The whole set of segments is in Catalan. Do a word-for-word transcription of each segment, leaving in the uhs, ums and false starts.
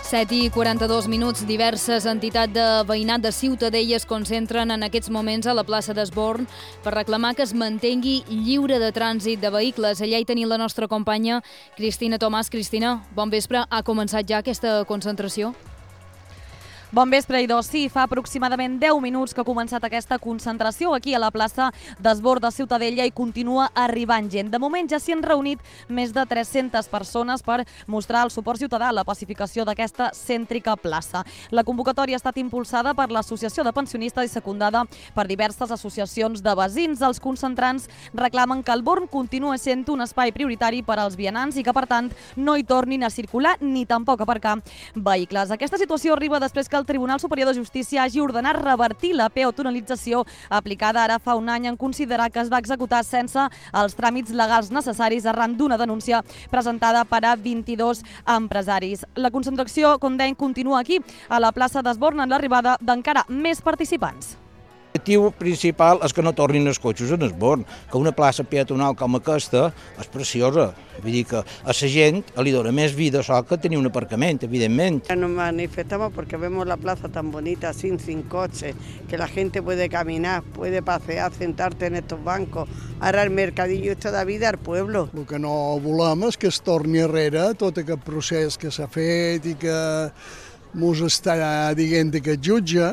set i quaranta-dos minuts, diverses entitats de veïnat de Ciutadella es concentren en aquests moments a la plaça d'Esborn per reclamar que es mantengui lliure de trànsit de vehicles. Allà hi tenim la nostra companya Cristina Tomàs. Cristina, bon vespre. Ha començat ja aquesta concentració? Bon vespre, Idò. Sí, fa aproximadament deu minuts que ha començat aquesta concentració aquí a la plaça d'Esborn de Ciutadella i continua arribant gent. De moment ja s'hi han reunit més de tres-centes persones per mostrar el suport ciutadà a la pacificació d'aquesta cèntrica plaça. La convocatòria ha estat impulsada per l'Associació de Pensionistes i secundada per diverses associacions de veïns. Els concentrants reclamen que el Born continua sent un espai prioritari per als vianants i que, per tant, no hi tornin a circular ni tampoc a aparcar vehicles. Aquesta situació arriba després que el Tribunal Superior de Justícia hagi ordenat revertir la peatonalització aplicada ara fa un any en considerar que es va executar sense els tràmits legals necessaris arran d'una denúncia presentada per a vint-i-dos empresaris. La concentració, com dèiem, continua aquí, a la plaça d'Esborn, en l'arribada d'encara més participants. L'objectiu principal és que no tornin els cotxes en Esborn, que una plaça peatonal com aquesta és preciosa. Vull dir que a la gent li dona més vida sol que tenir un aparcament, evidentment. Nos manifestamos porque vemos la plaza tan bonita, sin, sin coches, que la gente puede caminar, puede pasear, sentarte en estos bancos, ara el mercadillo esto da vida al pueblo. El que no volem és que es torni enrere tot aquest procés que s'ha fet i que mos està dient aquest jutge.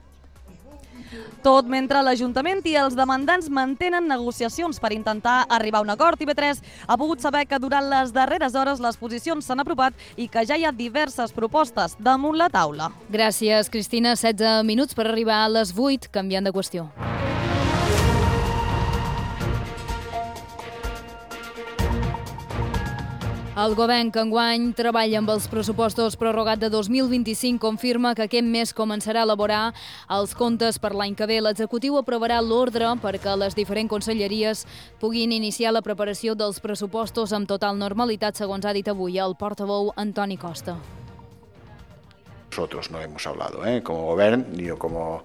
Tot mentre l'Ajuntament i els demandants mantenen negociacions per intentar arribar a un acord. I B tres ha pogut saber que durant les darreres hores les posicions s'han aprovat i que ja hi ha diverses propostes damunt la taula. Gràcies, Cristina. setze minuts per arribar a les vuit, canviant de qüestió. El govern que enguany treballa amb els pressupostos prorrogat de dos mil vint-i-cinc confirma que aquest mes començarà a elaborar els comptes per l'any que ve. L'executiu aprovarà l'ordre perquè les diferents conselleries puguin iniciar la preparació dels pressupostos amb total normalitat, segons ha dit avui el portaveu Antoni Costa. Nosotros no hemos hablado, ¿eh? Como govern, ni como...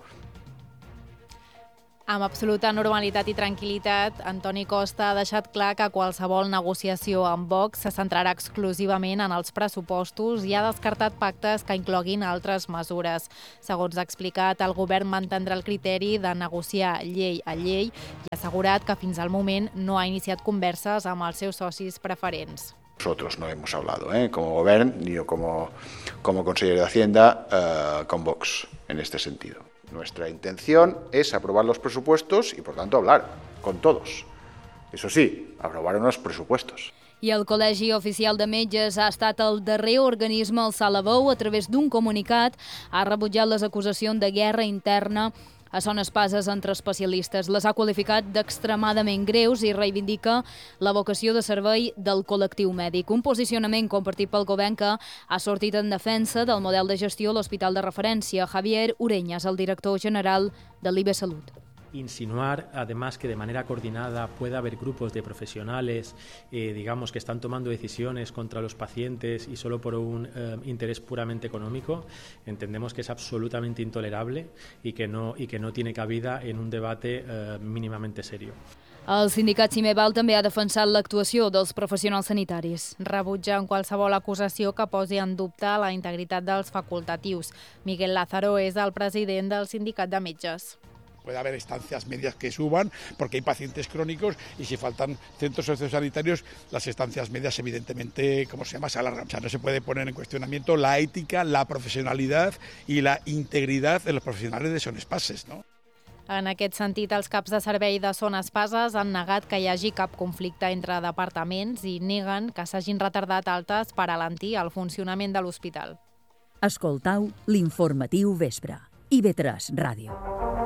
Amb absoluta normalitat i tranquil·litat, Antoni Costa ha deixat clar que qualsevol negociació amb Vox se centrarà exclusivament en els pressupostos i ha descartat pactes que incloguin altres mesures. Segons ha explicat, el govern mantindrà el criteri de negociar llei a llei i ha assegurat que fins al moment no ha iniciat converses amb els seus socis preferents. Nosotros no hemos hablado, ¿eh? Como govern, ni yo como, como consejero de Hacienda, eh, con Vox en este sentido. Nuestra intención es aprobar los presupuestos y, por tanto, hablar con todos. Eso sí, aprobar unos presupuestos. I el Col·legi Oficial de Metges ha estat el darrer organisme a alçar la veu. A través d'un comunicat ha rebutjat les acusacions de guerra interna a son espases entre especialistes. Les ha qualificat d'extremadament greus i reivindica la vocació de servei del col·lectiu mèdic. Un posicionament compartit pel govern que ha sortit en defensa del model de gestió a l'hospital de referència. Javier Ureñas, el director general de l'I B Salut. Insinuar, además, que de manera coordinada pueda haber grupos de profesionales, eh, digamos, que están tomando decisiones contra los pacientes y solo por un eh, interés puramente económico, entendemos que es absolutamente intolerable y que no, y que no tiene cabida en un debate eh, mínimamente serio. El sindicat Cimeval també ha defensat l'actuació dels professionals sanitaris. Rebutgen qualsevol acusació que posi en dubte la integritat dels facultatius. Miguel Lázaro és el president del sindicat de metges. Puede haber estancias medias que suban porque hay pacientes crónicos y si faltan centros sociosanitarios, las estancias medias evidentemente, ¿cómo se llama?, se alargan. O sea, no se puede poner en cuestionamiento la ética, la profesionalidad y la integridad de los profesionales de Son Espases, ¿no? En aquest sentit, els caps de servei de Son Espases han negat que hi hagi cap conflicte entre departaments i neguen que s'hagin retardat altes per alentir el funcionament de l'hospital. Escoltau l'informatiu vespre. I B tres Ràdio.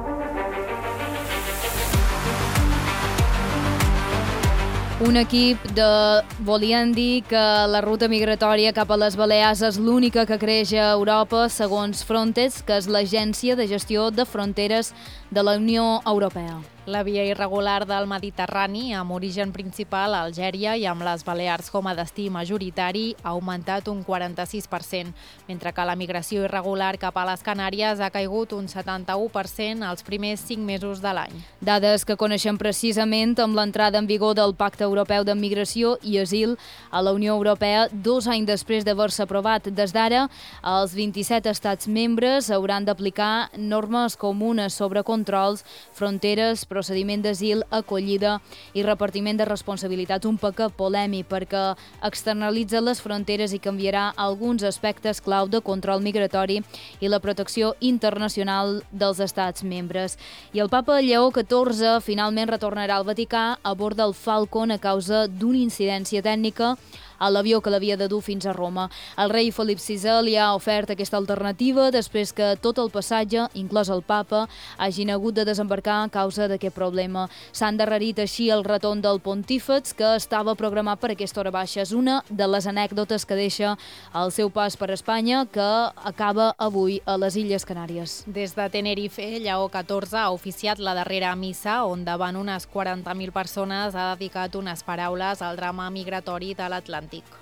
Un equip de volien dir que la ruta migratòria cap a les Balears és l'única que creix a Europa, segons Frontex, que és l'agència de gestió de fronteres de la Unió Europea. La via irregular del Mediterrani, amb origen principal a Algèria i amb les Balears com a destí majoritari, ha augmentat un quaranta-sis per cent, mentre que la migració irregular cap a les Canàries ha caigut un setanta-u per cent els primers cinc mesos de l'any. Dades que coneixem precisament amb l'entrada en vigor del Pacte Europeu de Migració i Asil a la Unió Europea dos anys després d'haver-se aprovat. Des d'ara, els vint-i-set estats membres hauran d'aplicar normes comunes sobre controls, fronteres, procediment d'asil, acollida i repartiment de responsabilitats. Un pecat polèmic perquè externalitza les fronteres i canviarà alguns aspectes clau de control migratori i la protecció internacional dels estats membres. I el papa Lleó catorze finalment retornarà al Vaticà a bord del Falcon a causa d'una incidència tècnica a l'avió que l'havia de dur fins a Roma. El rei Felip sisè li ha ofert aquesta alternativa després que tot el passatge, inclòs el papa, hagin hagut de desembarcar a causa d'aquest problema. S'ha endarrerit així el retorn del pontífex, que estava programat per aquesta hora baixa. És una de les anècdotes que deixa el seu pas per Espanya, que acaba avui a les Illes Canàries. Des de Tenerife, Lleó catorze ha oficiat la darrera missa, on davant unes quaranta mil persones ha dedicat unes paraules al drama migratori de l'Atlàntic.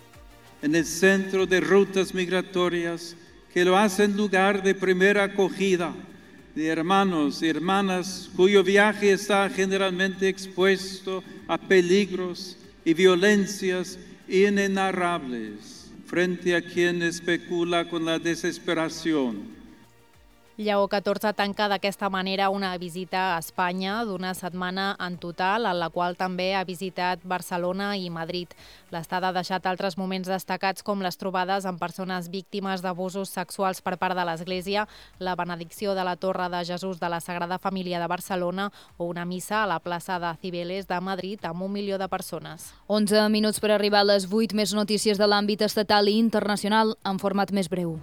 En el centro de rutas migratorias que lo hacen lugar de primera acogida de hermanos y hermanas cuyo viaje está generalmente expuesto a peligros y violencias inenarrables, frente a quien especula con la desesperación. Lleó catorze tanca d'aquesta manera una visita a Espanya d'una setmana en total, en la qual també ha visitat Barcelona i Madrid. L'estada ha deixat altres moments destacats com les trobades amb persones víctimes d'abusos sexuals per part de l'Església, la benedicció de la Torre de Jesús de la Sagrada Família de Barcelona o una missa a la plaça de Cibeles de Madrid amb un milió de persones. onze minuts per arribar a les vuit, més notícies de l'àmbit estatal i internacional en format més breu.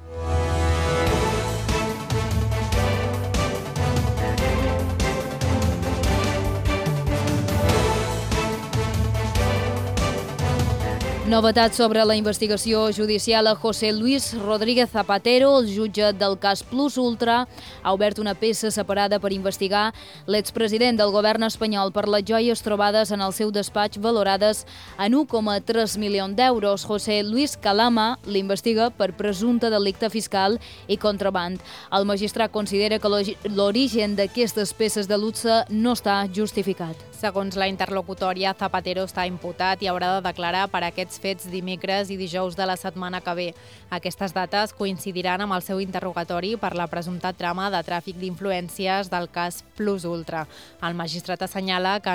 Novetat sobre la investigació judicial a José Luis Rodríguez Zapatero. El jutge del cas Plus Ultra ha obert una peça separada per investigar l'expresident del govern espanyol per les joies trobades en el seu despatx valorades en un coma tres milions d'euros. José Luis Calama l'investiga per presumpte delicte fiscal i contraband. El magistrat considera que l'origen d'aquestes peces de luxe no està justificat. Segons la interlocutòria, Zapatero està imputat i haurà de declarar per aquests fets dimecres i dijous de la setmana que ve. Aquestes dates coincidiran amb el seu interrogatori per la presumpta trama de tràfic d'influències del cas Plus Ultra. El magistrat assenyala que